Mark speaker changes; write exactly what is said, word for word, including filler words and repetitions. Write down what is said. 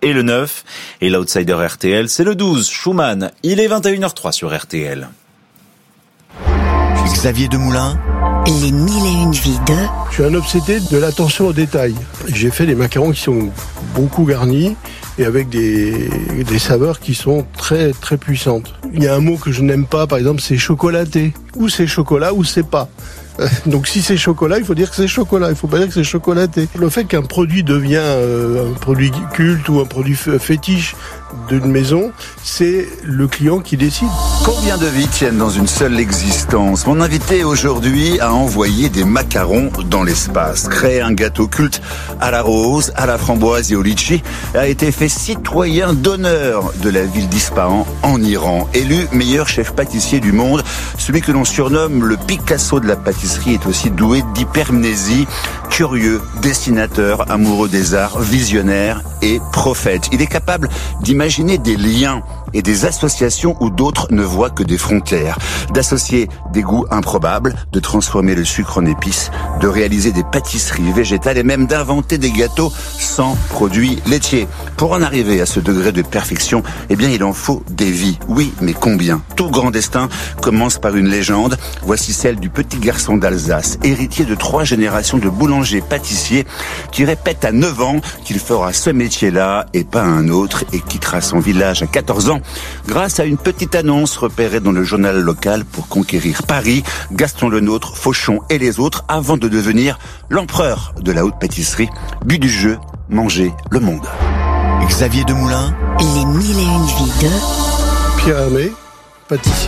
Speaker 1: et le neuf. Et l'outsider R T L, c'est le douze, Schumann. Il est vingt et une heures zéro trois sur R T L.
Speaker 2: Xavier Demoulin.
Speaker 3: Les mille et une vies de...
Speaker 4: Je suis un obsédé de l'attention aux détails. J'ai fait des macarons qui sont beaucoup garnis et avec des, des saveurs qui sont très très puissantes. Il y a un mot que je n'aime pas, par exemple, c'est chocolaté. Ou c'est chocolat ou c'est pas. Donc si c'est chocolat, il faut dire que c'est chocolat, il faut pas dire que c'est chocolaté. Le fait qu'un produit devient euh, un produit culte ou un produit fétiche d'une maison, c'est le client qui décide.
Speaker 2: Combien de vies tiennent dans une seule existence? Mon invité aujourd'hui a envoyé des macarons dans l'espace. Créer un gâteau culte à la rose, à la framboise et au litchi a été fait citoyen d'honneur de la ville d'Ispahan en Iran. Élu meilleur chef pâtissier du monde, celui que l'on surnomme le Picasso de la pâtisserie est aussi doué d'hypermnésie, curieux, dessinateur, amoureux des arts, visionnaire et prophète. Il est capable d'imaginer des liens et des associations où d'autres ne voient que des frontières, d'associer des goûts improbables, de transformer le sucre en épices, de réaliser des pâtisseries végétales et même d'inventer des gâteaux sans produits laitiers. Pour en arriver à ce degré de perfection, eh bien, il en faut des vies. Oui, mais combien? Tout grand destin commence par une légende. Voici celle du petit garçon d'Alsace, héritier de trois générations de boulangers-pâtissiers qui répète à neuf ans qu'il fera ce métier-là et pas un autre et quittera son village à quatorze ans grâce à une petite annonce repérée dans le journal local pour conquérir Paris. Gaston Lenôtre, Fauchon et les autres avant de devenir l'empereur de la haute pâtisserie. But du jeu, manger le monde.
Speaker 3: Xavier Demoulin. Les mille et une vies de...
Speaker 4: Pierre Hermé, pâtissier.